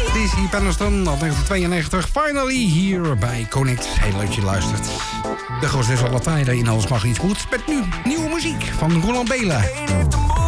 Dizzy Penniston uit 1992. Finally hier bij Connect. Heel leuk dat je luistert. De grootste is alle tijden. In alles mag iets goed. Met nu nieuwe muziek van Roland Bela.